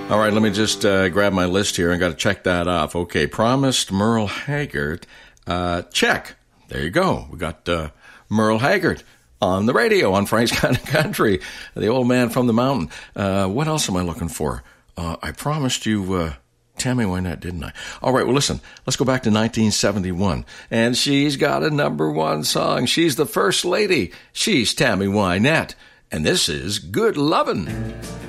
All right, let me just grab my list here. I got to check that off. Okay, Promised Merle Haggard. Check. There you go. We got Merle Haggard on the radio on Frank's Kind of Country, the old man from the mountain. What else am I looking for? I promised you Tammy Wynette, didn't I? All right, well, listen, let's go back to 1971. And she's got a number one song. She's the First Lady. She's Tammy Wynette. And this is Good Lovin'.